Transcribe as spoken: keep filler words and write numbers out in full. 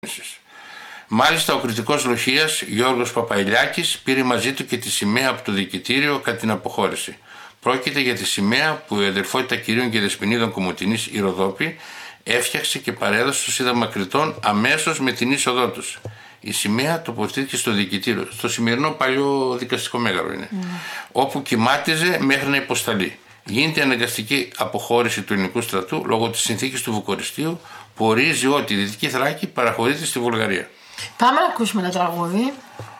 Μάλιστα, ο κριτικός Λοχείας Γιώργος Παπαϊλιάκης πήρε μαζί του και τη σημαία από το Διοικητήριο κατά την αποχώρηση. Πρόκειται για τη σημαία που η Αδελφότητα Κυρίων και Δεσποινίδων Κομοτηνής η Ροδόπη έφτιαξε και παρέδωσε στο Σύνταγμα Κρητών αμέσως με την είσοδό τους. Η σημαία τοποθετήθηκε στο Διοικητήριο, στο σημερινό παλιό δικαστικό μέγαρο είναι, mm. όπου κυμάτιζε μέχρι να υποσταλεί. Γίνεται αναγκαστική αποχώρηση του ελληνικού στρατού λόγω της συνθήκης του Βουκουριστίου που ορίζει ότι η Δυτική Θράκη παραχωρείται στη Βουλγαρία. Πάμε να ακούσουμε ένα τραγούδι.